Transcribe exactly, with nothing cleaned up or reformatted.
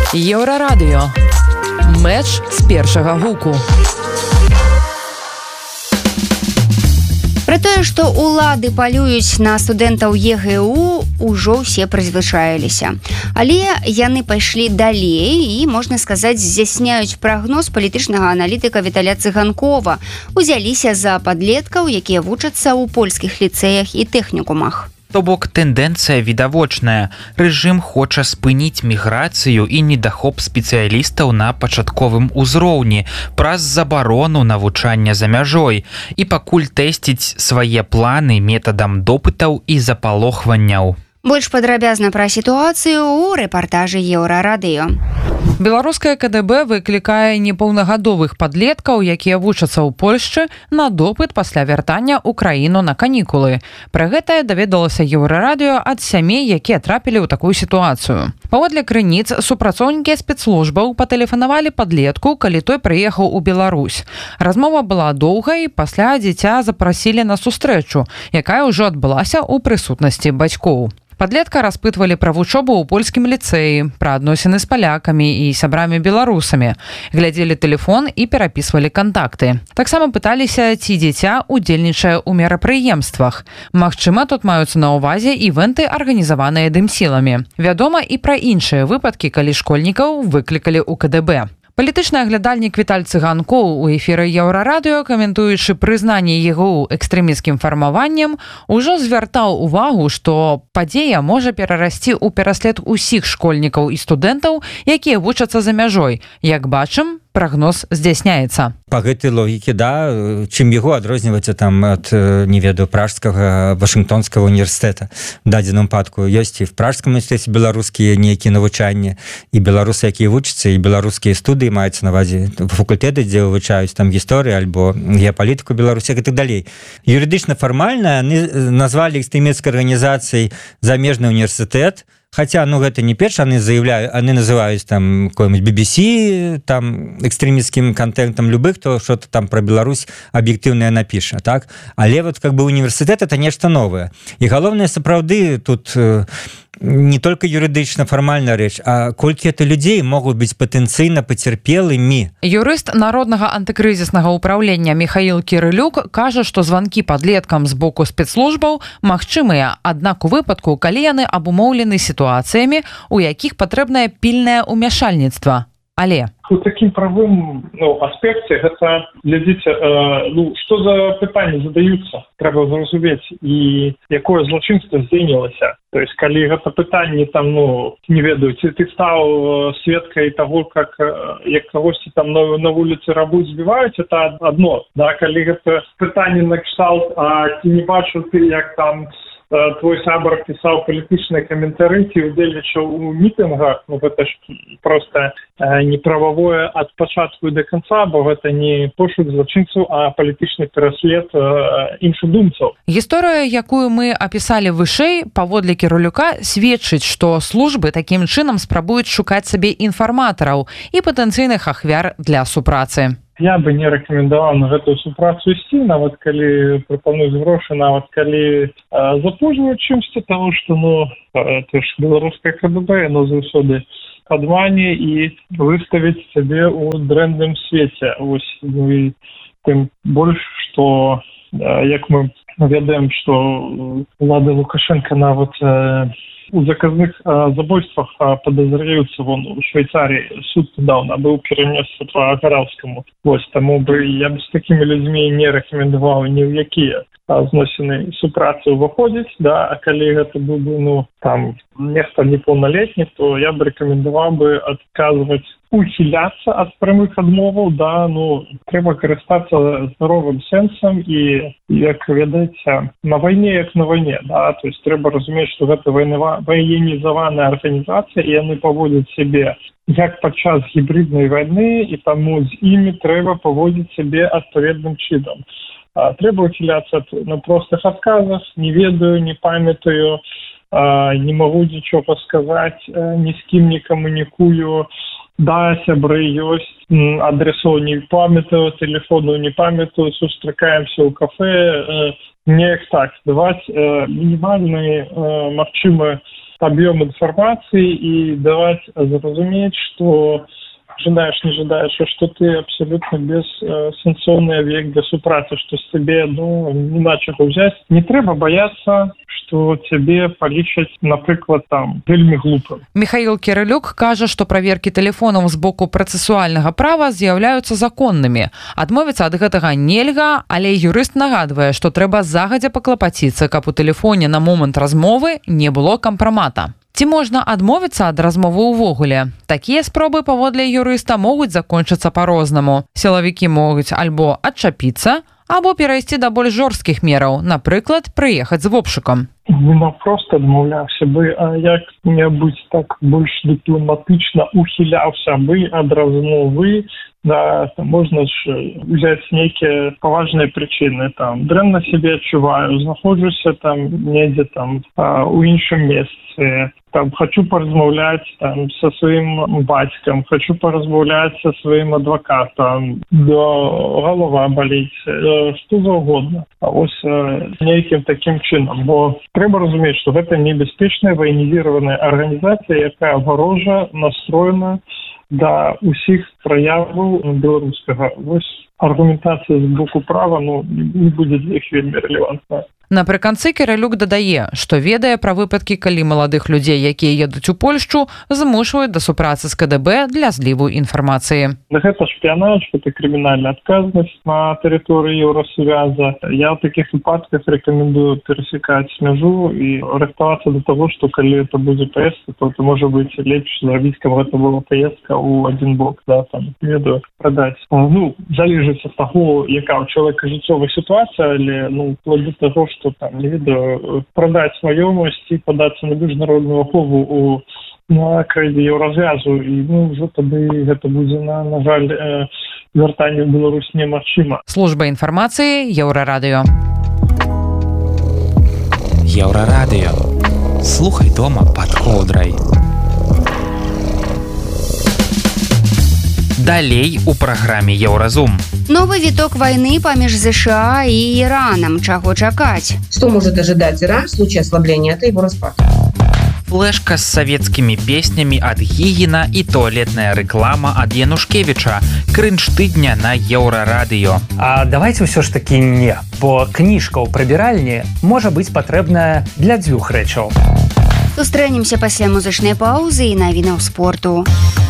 Еўрарадыё. Мэч з першага гуку. Пра тое, што ўлады палююць на студэнтаў е гэ у, ужо ўсе прызвычаіліся. Але яны пайшлі далей і, можна сказаць, з'ясняюць прагноз палітычнага аналітыка Віталя Цыганкова. Узяліся за падлеткаў, якія вучацца ў польскіх ліцэях і тэхнікумах. То бок тэндэнцыя відавочная. Рэжым хоча спыніць міграцыю і недахоп спецыялістаў на пачатковым узроўні праз забарону навучання за мяжой і пакуль тэсціць свае планы метадам допытаў і запалохванняў. Больш падрабязна пра сітуацыю ў рэпартажы Еўрарадыё. Беларускае ка дэ бэ выклікае непаўнагадовых падлеткаў, якія вучацца ў Польшчы, на допыт пасля вяртання ў краіну на канікулы. Пра гэта даведалася Еўрарадыё ад сямей, якія трапілі ў такую сітуацыю. Паводле крыніц, супрацоўнікі спецслужбаў патэлефанавалі падлетку, калі той прыехаў у Беларусь. Размова была доўгай, пасля дзіця запрасілі на сустрэчу, якая ўжо адбылася ў прысутнасці бацькоў. Падлетка распытвалі пра вучобу ў польскім ліцэі, пра адносіны з палякамі і сябрамі-беларусамі, глядзелі тэлефон і перапісвалі кантакты. Таксама пыталіся, ці дзіця удзельнічае ў мерапрыемствах. Магчыма, тут маюцца на ўвазе івэнты, арганізаваныя дымсіламі. Вядома і пра іншыя выпадкі, калі школьнікаў выклікалі ў ка дэ бэ. Палітычны аглядальнік Віталь Цыганкоў у эфіры Еўрарадыё, каментуючы прызнанне е гэ у экстрэмісцкім фармаваннем, ужо звяртаў увагу, што падзея можа перарасці ў пераслед усіх школьнікаў і студэнтаў, якія вучацца за мяжой. Як бачым, прагноз здзяйсняецца. Па гэтай логіке, да, чым яго адрозніваецца там ад, не ведаю, пражскага, вашынгтонскага універсітэта. В дадзеным выпадку ёсць і в пражскім універсітэце беларускія нейкія навучанні, і беларусы, якія вучацца, і беларускія студыі маюцца на ўвазе факультэты, дзе вывучаюць там гісторыю альбо геапалітыку Беларусі і так далей. Юрыдычна фармальна назвалі экстрэмісцкай арганізацыяй замежны універсітэт. Хотя, ну, гэта не перш, они заявляют, они называюць там какой-нибудь би би си, там, экстремистским контентом любых, то что-то там про Беларусь объективное напиша, так? Але вот как бы университет это нечто новое. И головное, сапраўды, тут э, не только юридично фармальная рэч, а колькі это людей могут быть патэнцыйна пацярпелымі. Юрыст народнага антыкрызіснага ўпраўлення Михаил Кірылюк кажа, што званкі падлеткам з боку спецслужбаў магчымыя, аднак у выпадку, калі яны абумоўлены сітуацыямі, у якіх патрэбнае пільнае ўмяшальніцтва. Але у такім правым, ну, аспекце гэта, глядзіце, э, ну, што за пытанні задаюцца, трэба зразумець, і якое злачынства здзейнілася. То есть, калі гэта пытанне там, ну, не ведаю, ці ты стаў сведкай таго, как як кагосьці там на, на вуліцы рабу збіваюць, это адно, да, калі гэта пытанне на кшталт, а ці не бачыў ты, як там твой сябар пісаў палітычныя каментары, ці удзельнічаў у мітынгах, ну гэта ж проста э, неправавое ад пачатку да канца, бо гэта не пошук злачынцаў, а палітычны пераслед э, іншадумцаў. Гісторыя, якую мы апісалі вышэй, паводле Кірылюка, сведчыць, што службы такім чынам спрабуюць шукаць сабе інфарматараў і патэнцыйных ахвяр для супрацы. Я бы не рэкамендаваў на гэтую супрацу ісці, нават калі прапануюць грошы, нават калі э, запужваюць чымсьці, таму што, ну, это ж беларускае ка дэ бэ, яно заўсёды адмане і выставіць сябе ў дрэнным свеце. Вось, ну, і тым больш, што, э, як мы ведаем, што улады Лукашенка нават э, у заказных а, забойствах а, подозреваются вон у Швейцарии. Суд недавно был перенесся по Гараўскому. Вось, тому бы я бы с такими людьми не рекомендовал ни в якія зносіны супрацы ўваходзіць, да, а калі гэта быў бы, ну, там, нехта непаўналетні, то я бы рекомендовал бы отказывать, ухиляться от прямых адмоваў, да, ну, трэба карыстацца здоровым сэнсам і, як ведаеце, на вайне як на вайне, да, то есть трэба разумець, што гэта ваенізаваная арганізацыя, і яны паводзяць сябе як падчас гібриднай вайны, і таму з імі трэба паводзіць сябе адпаведным чынам. Трэба ухиляться от ну, простых отказов, не ведаю, не памятаю, не могу ничего сказать, ни с кем не коммуникую. Да, сябры ёсць, адресов не памятаю, телефону не памятаю, сустракаемся ў кафе. Неяк так, даваць минимальные, магчымыя объем информации и давать зразуметь, что ожидаешь, не ожидаешь, что ты абсолютно бессанкционный объект для супрацы, что с тебе, ну, не на чего взять. Не треба бояться, что тебе полічаць, напрыклад, там, вельмі глупым. Михаил Кирилюк кажа, што праверкі тэлефонаў з боку працэсуальнага права з'яўляюцца законнымі. Адмовіцца ад гэтага нельга, але юрыст нагадвае, што трэба загадзя паклапаціцца, каб у тэлефоне на момант размовы не было кампрамата. Ці можна адмовіцца ад размовы ўвогуле? Такія спробы, паводле юрыста, могуць закончыцца па-рознаму. Сілавікі могуць альбо адчапіцца, або перайсці да больш жорсткіх мераў, напрыклад, прыехаць з вобшукам. Не навпрост адмаўляўся бы, а як-небудзь так больш дыпламатычна ухіляўся бы ад размовы. Да, там можна ж взять нейкія паважныя прычыны, там, дрэнна себе адчуваю, знаходжуся там недзе там а, у іншым месцы, там, хочу поразмаўляць там со сваім бацькам, хочу поразмаўляць со сваім адвакатам, да, голова баліць, што заўгодна. А вось нейкім такім чынам, бо трэба разумець, што гэта небяспечная военізіраваная арганізацыя, якая варожа настроена да усіх праяваў беларускага. Вось аргументацыя з боку права, ну, не будзе для іх вельмі рэлевантная. Напрыканцы Кірылюк дадае, што ведае пра выпадкі, калі маладых людзей, якія едуць у Польшчу, змушваюць да супрацы з ка дэ бэ для зліву інфармацыі. Гэта шпіянаж, гэта крымінальная адказнасць на тэрыторыі Еўрасвяза. Я ў такіх выпадках рэкамендую перасекаць мяжу і рыхтавацца да таго, што калі это будзе паездка, то это можа быць лепш зрабіць, каб гэта была паездка ў адзін бок, да, там, ведаю, прадаць. Ну, залежыць ад таго, яка ў чалавека жыццёвая сітуацыя, але, ну, вплоть до таго, что там, не ведаю, продать маёмасць і падацца на міжнародную ахову у на краіне Еўразвязу, і ну ўжо тады гэта будзе на, на жаль, э, вяртанне ў Беларусь немагчыма. Служба інфармацыі Еўрарадыё. Еўрарадыё. Слухай дома пад коўдрай. Далей у праграме Еўразум. Новый виток войны паміж США и Ираном. Чего чакать? Что может ожидать Иран в случае ослабления? Это его распад. Флешка с советскими песнями от Гигина и туалетная реклама от Янушкевича. Кринж тыдня на Еўрарадыё. А давайте все ж таки не, бо кніжка ў прыбіральні можа быць патрэбная для дзвюх рэчаў. Сустрэнемся пасля музычнай паўзы і навінаў спорту.